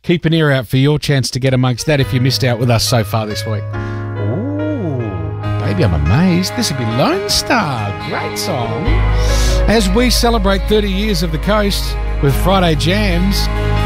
Keep an ear out for your chance to get amongst that if you missed out with us so far this week. Ooh, baby, I'm amazed. This would be Lone Star. Great song. As we celebrate 30 years of the coast with Friday Jams,